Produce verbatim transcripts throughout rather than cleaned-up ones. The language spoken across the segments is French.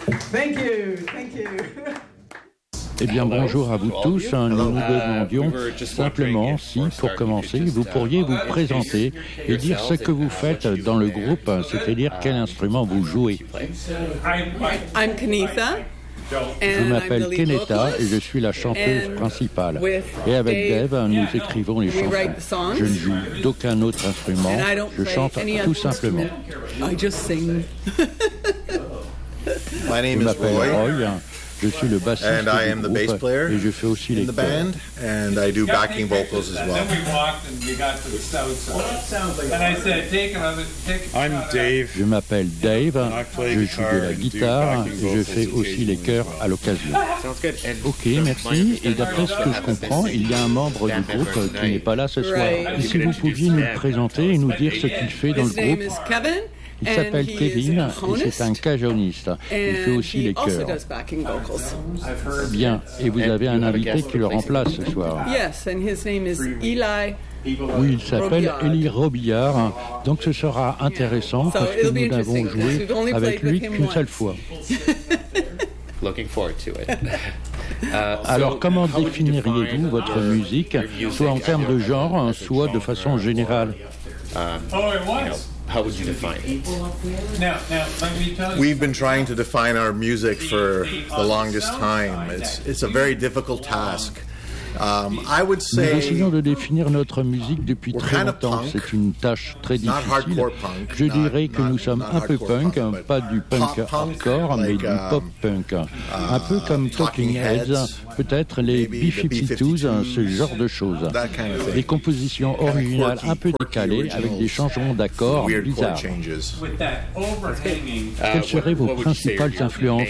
Thank you, thank you. Eh bien, bonjour à vous tous. Nous nous demandions simplement si, pour commencer, vous pourriez vous présenter et dire ce que vous faites dans le groupe, c'est-à-dire quel instrument vous jouez. I'm Kenetha. Je m'appelle Kenetha et je suis la chanteuse principale. Et avec Dave, nous écrivons les chansons. Je ne joue d'aucun autre instrument, je chante tout simplement. Je m'appelle Roy. Je suis le bassiste and I am the du bass groupe player et je fais aussi les in the chœurs. band, and I do backing vocals as well. I'm Dave. Je m'appelle Dave, je joue de la guitare et je fais aussi les chœurs à l'occasion. Ok, merci. Et d'après ce que je comprends, il y a un membre du groupe qui n'est pas là ce soir. Et si vous pouviez nous le présenter et nous dire ce qu'il fait dans le groupe. Il s'appelle Kevin et c'est un cajoniste. Il fait aussi les chœurs. Bien. Et vous avez un invité qui le remplace ce soir. Oui, il s'appelle Eli Robillard. Donc ce sera intéressant parce que nous n'avons joué avec lui qu'une seule fois. Alors, comment définiriez-vous votre musique, soit en termes de genre, soit de façon générale? How would you define it? Now, now, let me tell you. We've been trying to define our music for the longest time. It's it's a very difficult task. Um, I would say nous essayons de définir notre musique depuis très longtemps. C'est une tâche très difficile. Je dirais que nous sommes un peu punk, pas du punk hardcore, mais du pop punk. Un peu comme Talking Heads, peut-être les B cinquante-deux, ce genre de choses. Des compositions originales un peu décalées avec des changements d'accords bizarres. Quelles seraient vos principales influences?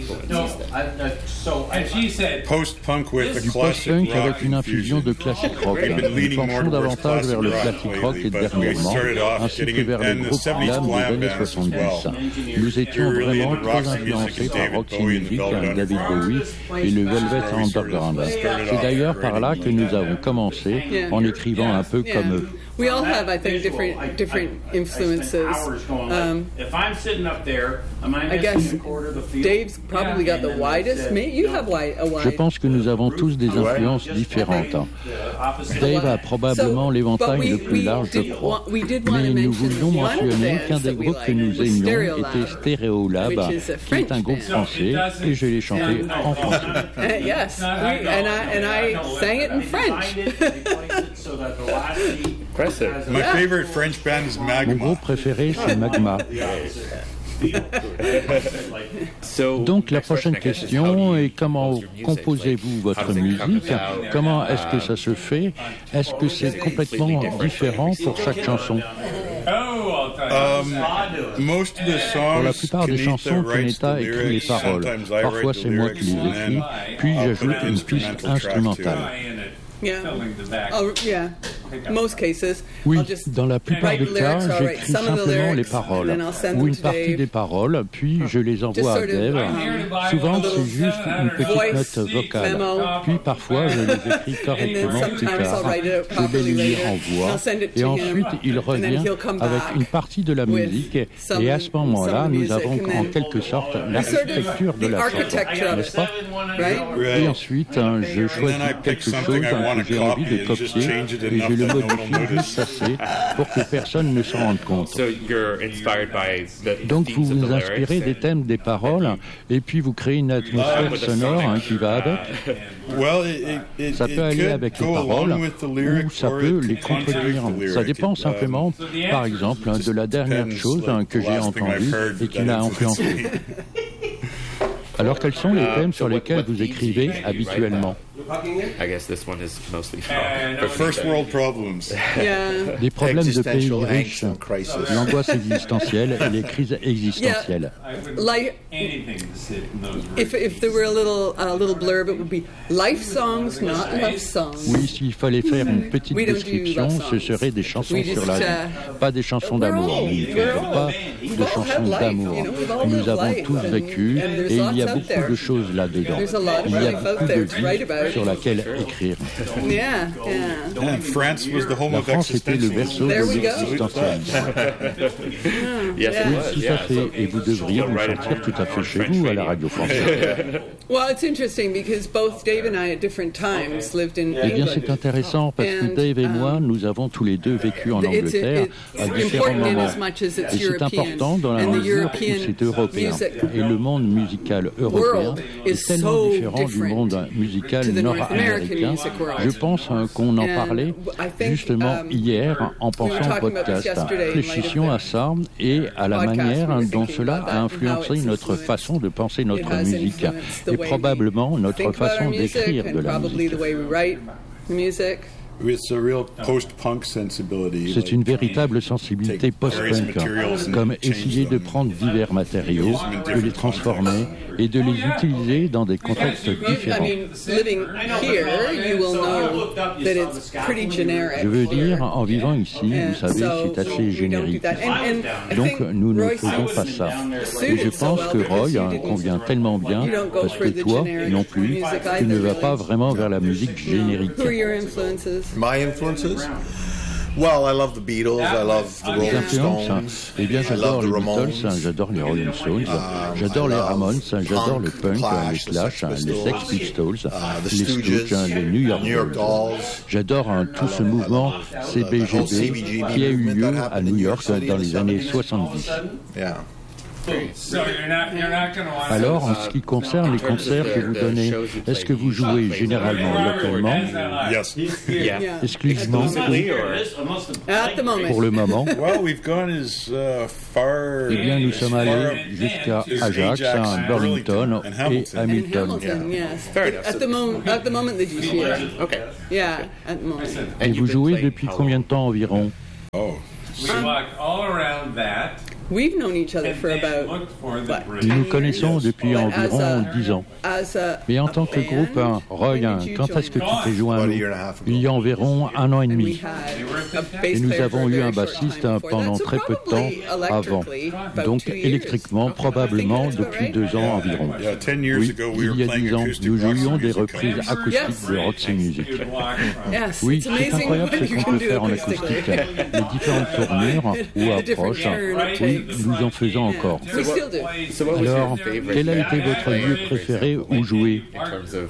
Post-punk with du post-punk avec une infusion de classique rock. Nous penchons davantage vers le classique rock et dernièrement, ainsi que vers les groupes glam des années soixante-dix. Nous étions vraiment très influencés par Roxy Music, David Bowie et le Velvet Underground. C'est d'ailleurs par là que nous avons commencé, en écrivant un peu comme eux. We all have, I think, different different influences. Um, I guess Dave's probably got the widest. You have wide, a wide. Je pense que nous avons tous des influences différentes. Dave a probablement l'éventail le plus large, je crois. Mais nous voulions mentionner qu'un des groupes que nous aimions était Stereolab, qui est un groupe français, et je l'ai chanté en français. Yes, and I and I sang it in French. My favorite French band is Magma. Mon groupe préféré, c'est Magma. Donc la prochaine question est comment composez-vous votre musique? Comment est-ce que ça se fait? Est-ce que c'est complètement différent pour chaque chanson? Um, most of the songs, pour la plupart des chansons, Kenetha écrit les paroles. Parfois c'est moi qui les écris, puis j'ajoute une piste instrumentale. Yeah. Oh, yeah. Most cases, oui, dans la plupart des cas, j'écris simplement les paroles ou une partie des paroles, puis je les envoie à Dave. Souvent, c'est juste une petite note vocale. Puis parfois, je les écris correctement plus tard. Je les lui envoie et ensuite, il revient avec une partie de la musique. Et à ce moment-là, nous avons en quelque sorte l'architecture de la chanson, n'est-ce pas? Et ensuite, je choisis quelque chose que j'ai envie de copier et je le modifie juste assez pour que personne ne s'en rende compte. Donc vous vous inspirez des thèmes des paroles et puis vous créez une atmosphère sonore hein, qui va avec. Ça peut aller avec les paroles ou ça peut les contredire. Ça dépend simplement, par exemple, de la dernière chose que j'ai entendue et qui m'a influencé. Alors quels sont les thèmes sur lesquels vous écrivez habituellement? I guess this one is mostly for first world problems. Yeah. Des problèmes de pays riches, l'angoisse existentielle et les crises existentielles. Yeah. Like, if if there were a little a little blurb, it would be life songs, not love songs. Oui, s'il fallait faire une petite description, ce serait des chansons sur la vie, pas des chansons d'amour. Nous ne faisons pas de chansons d'amour. Nous avons tous vécu et il y a beaucoup de choses là-dedans. Il y a beaucoup de vie. sur laquelle écrire. Yeah, yeah. And France was the home La of France était le berceau de l'existentialisme. Yes, it Oui, was. tout Yeah. à fait. Et vous devriez vous sentir tout à fait chez vous à la radio française. Well, it's interesting because both Dave and I at different times lived in Eh bien, England. c'est intéressant parce que Dave et moi, nous avons tous les deux vécu en It's, Angleterre it's à différents important in moments. as much as it's Et c'est European. important dans la And the mesure où European c'est européen. music Et le monde musical européen world est is tellement so différent du different monde musical to the North American nord-américain. music world. Je pense hein, qu'on en And parlait I think, justement um, hier en we were pensant au talking about this podcast. yesterday in light of Réfléchissions the à ça et à la podcast. manière We were dont thinking cela about a that and how influencé it's notre influenced- façon de penser it notre has musique influenced the et way probablement we notre think about our façon music d'écrire and de la probably musique. the way we write music. It's a real post-punk sensibility. C'est une véritable sensibilité post-punk, comme essayer de prendre divers matériaux, de les transformer et de les utiliser dans des contextes I différents. mean, living here, you will know that it's pretty generic. Je veux dire, here. en vivant ici, And vous savez, so c'est assez we don't do générique. that. And- and I Donc, think nous ne Roy faisons pas suited- ça. Et suited je so pense well que because Roy you hein, didn't- convient tellement bien, you don't go parce for que the toi generic non plus, music tu ne either, vas pas really. vraiment vers la musique générique. Who are your influences? My influences? Well, I love the Beatles. I love the Les Rolling influences, hein. Stones. Eh bien, I j'adore love les the Beatles, hein, Ramones. j'adore les Rolling Stones, Um, j'adore I les love Ramones, hein, j'adore le punk, punk, the hein, les Clash, the Clash, hein, Sex les Sex Pistols, Pistols, uh, the les Stooges, Stooges, hein, les New York New York Dolls. Dolls. J'adore hein, tout ce mouvement C B G whole C B G B B qui a eu movement lieu that à happened New in New York York City dans in the les années seventies. soixante-dix. Yeah. Alors, en ce qui concerne les concerts que vous donnez, est-ce que vous jouez généralement localement, Yes. Yeah. Yeah. exclusivement Exclusively, or At the moment. pour le moment? Well, we've gone as uh, far. Eh bien, nous as sommes far allés up jusqu'à as Ajax, à Burlington and et Hamilton. In Hamilton. Hamilton, yes. Fair enough. At the moment, at the moment that you hear. Okay. Yeah, at the moment. Et vous jouez depuis combien de temps environ? Oh, We walked all around that. We've known each other And for then about looked for the what, bridge. Nous nous connaissons depuis But as environ a- dix ans. as a, Mais en a tant que band, groupe, hein, Roy, when hein, did you quand est-ce que join? tu t'es joint à About a nous? year and a half ago. Il y a environ un an et And we demi. had a bass Et nous player avons for a eu very un short bassiste time hein, before pendant that. So très peu de temps probably avant. electrically, about Donc two years. électriquement, probablement that's about depuis right. deux ans environ. yeah, ten years Oui, ago, we were il y a playing dix ans, acoustic nous rock jouions des music. reprises acoustiques de Roxy Music. Yes, Oui, it's c'est amazing incroyable what ce you qu'on can peut do faire en acoustically. acoustique. Les différentes tournures ou The different approches, turn it oui, takes. nous en faisons encore. We still do. So what was Alors, your favorite quel a band été votre lieu préféré où jouer? in terms of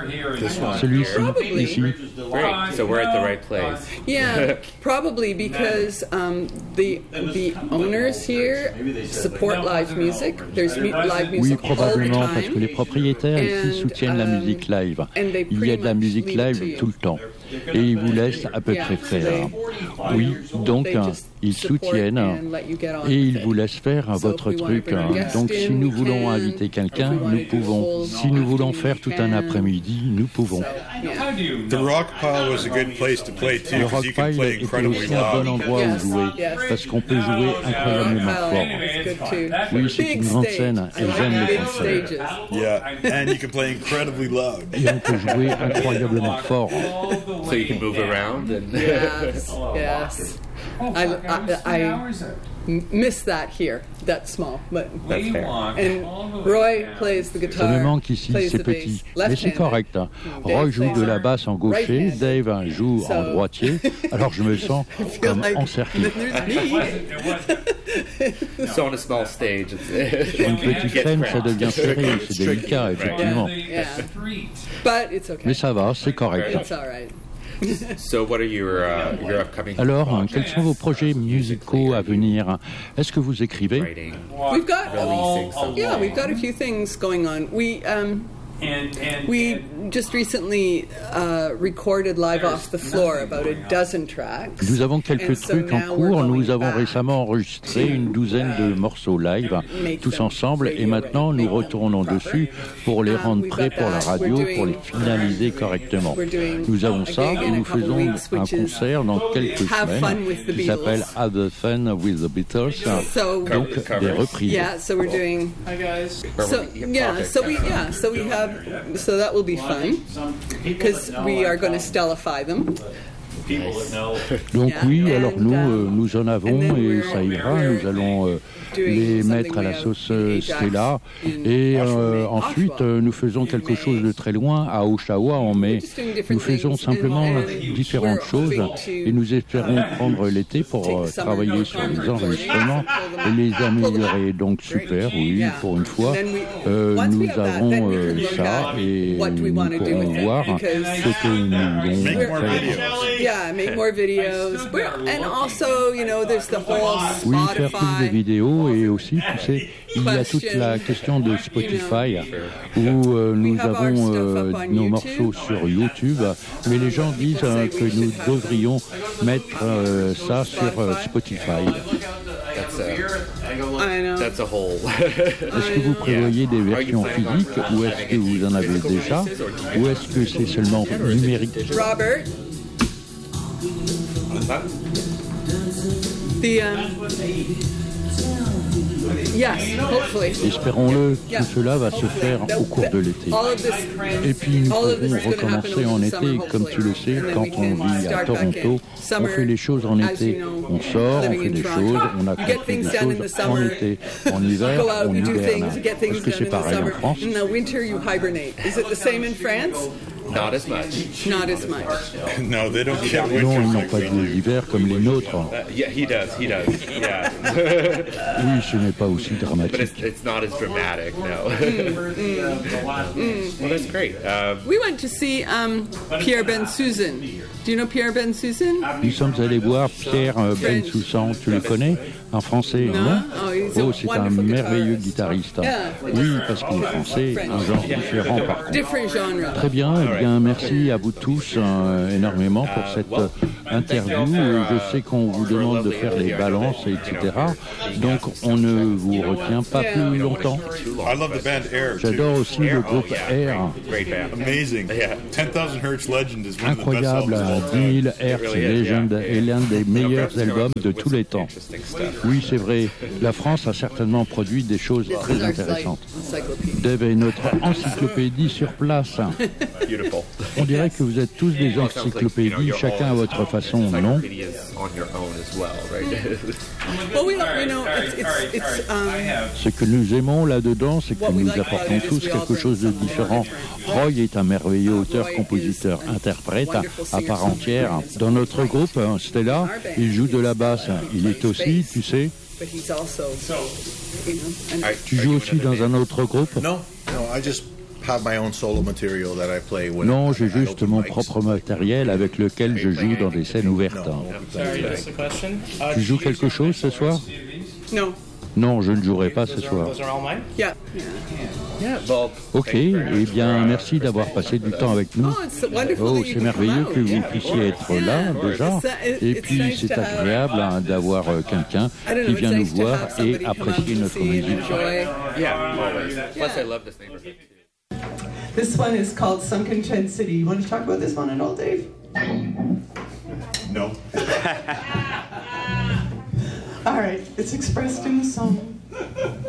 Celui-ci, Probably. ici. great? So we're at the right place. Yeah, probably because um, the the owners here support live music. There's mu- live Oui, music all the probablement, parce que les time. propriétaires ici And, soutiennent la um, musique live. and they Il y a de la pretty much musique leave it to live you. tout le temps. Et ils vous laissent à peu Yeah, près so faire. they- Oui, donc They just ils support soutiennent and let you get on et with ils it. vous laissent faire So votre if we wanna truc. bring a guest Donc si in, nous we voulons can. inviter quelqu'un, If we nous wanna do pouvons. whole Si nous voulons afternoon, faire tout we un can. après-midi, nous pouvons. So, yeah. The Rock Pile was a good place to play too, Le because you can Rockpile play était incredibly aussi un bon loud. endroit Yes, où jouer, yes. parce qu'on peut jouer incroyablement Rockpile fort. is good too. Oui, c'est Big une grande stage. scène, I et like j'aime les big concerts. stages. Yeah, and you can play incredibly loud. Et on peut jouer incroyablement fort. So you can move around and Yes, yes. I, I, I miss that here. That's small, but That's fair. and Roy plays the guitar. Ça me manque ici, plays c'est the petit. bass, Mais c'est left-handed. correct. hein. Dave Roy joue de plays la basse en gaucher, right-handed. Dave hein, joue en So- droitier. Alors je me sens comme like- encerclé. There's me. so on a small stage. It's, Sur une petite Gets scène, ça cramped. devient serré, c'est délicat, effectivement. Yeah, but it's okay. Mais ça va, c'est correct. It's all right. So what are your uh, your upcoming Alors, hein, projects? quels sont vos projets musicaux à venir? Est-ce que vous écrivez? Writing, We've got releasing something. yeah, we've got a few things going on. We um. We just recently uh, recorded live off the floor about a dozen tracks. Nous avons quelques And so trucs en now we're cours. going Nous avons back récemment enregistré une douzaine de morceaux live, make tous them ensemble, et radio maintenant nous ready. retournons dessus pour les Um, rendre we've prêts got pour la that. radio, We're pour les doing- finaliser correctement. We're doing Nous avons a ça gig et in a nous couple faisons weeks, un which is concert dans quelques Have Fun semaines with the qui s'appelle Beatles. Have the Fun with the Beatles, So donc Covers. des reprises. yeah, so we're doing. Hi guys. So yeah, so we yeah, so we have so that will be fun because we are going to stellify them. Donc oui, alors nous, euh, nous en avons et ça ira. Nous allons euh, les mettre à la sauce euh, Stella. Et euh, ensuite, euh, nous faisons quelque chose de très loin à Oshawa en mai. Nous faisons simplement différentes choses et nous espérons prendre l'été pour euh, travailler sur les enregistrements et les améliorer. Donc super, oui, pour une fois, euh, nous avons euh, ça et nous pourrons voir ce que nous voulons faire. Yeah, make more videos. And also, you know, there's the whole Spotify. Oui, faire plus de vidéos et aussi, tu sais, il y a toute la question de Spotify où euh, nous avons euh, nos morceaux sur YouTube, mais les gens disent euh, que nous devrions mettre euh, ça sur euh, Spotify. That's a, that's a whole. Est-ce que vous prévoyez des versions physiques ou est-ce que vous en avez déjà ou est-ce que c'est seulement numérique? Robert. The, um, yes, hopefully. Espérons-le, tout cela va se faire au cours de l'été. Et puis nous pourrons recommencer en été, comme tu le sais, quand on vit à Toronto, on fait les choses en été. On sort, on fait des choses, on accomplit des choses en été. En hiver, on hiberne. Est-ce que c'est pareil en France? In the winter, you hibernate. Is it the same in France? Not as much. Not as much. No, they don't get Non, ils winters n'ont like pas we des do. hivers comme les nôtres. Uh, yeah, he does. He does. Yeah. Oui, ce n'est pas aussi But it's, dramatique. it's not as dramatic, no. Well, that's great. Um, We went to see um, Pierre Bensusan. Do you know Pierre Bensusan? Nous sommes allés voir Pierre euh, Bensoussan, tu le connais? Un Français, Non. non? Oh, he's a Oh, c'est un wonderful merveilleux guitarist. guitariste. Yeah. Oui, parce qu'il est français, un genre différent par contre. Different genre. Très bien, eh bien merci à vous tous euh, énormément pour cette euh, interview. Euh, Je sais qu'on vous demande de faire les balances, et cetera. Donc on ne vous retient pas plus longtemps. I love the band Air. too. J'adore aussi le groupe Air. great band. Amazing. Yeah. ten thousand Hertz Legend is one of the best Incroyable, albums of all dix time. mille Hertz Legend est l'un des meilleurs albums de tous les temps. Interesting stuff. Oui, c'est vrai, la France a certainement produit des choses très intéressantes. Dave est notre encyclopédie sur place. Beautiful. On dirait que vous êtes tous des encyclopédies, chacun à votre façon, non? Encyclopedia is on your own as well, right? Well, we, you know, it's, it's, it's um, Ce que nous aimons là-dedans, c'est que nous apportons tous quelque chose de différent. Roy est un merveilleux auteur, compositeur, interprète à part entière. Dans notre groupe, Stella, il joue de la basse. Il est aussi, tu sais, but he's also, you know, and tu joues aussi dans un autre groupe? No, no, I just have my own solo material that I play when Non, j'ai I juste open mon mics. propre matériel avec lequel je joue dans des scènes ouvertes. Sorry, that's the question. Uh, Tu joues quelque chose ce soir? no, Non, je ne jouerai pas ce soir. those are all mine. yeah. Yeah, well, Ok, eh bien, merci d'avoir passé du temps avec nous. Oh, it's wonderful Oh, that you c'est can merveilleux come que out. vous puissiez être là, déjà. Et puis, c'est agréable hein, d'avoir euh, quelqu'un I don't know, qui it's vient nous nice to voir have somebody et come out apprécier to notre see and musique. enjoy. yeah, always. Plus, I love this neighborhood too. This one is called Sunken Tent City. You want to talk about this one at all, Dave? No. All right, it's expressed in the song.